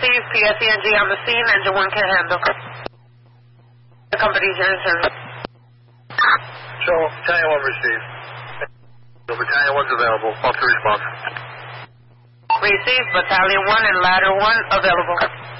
received. PSENG on the scene. Engine 1 can handle. The company's in service. So, Battalion 1 received. So Battalion 1's available. All to response. Received. Battalion 1 and Ladder 1 available.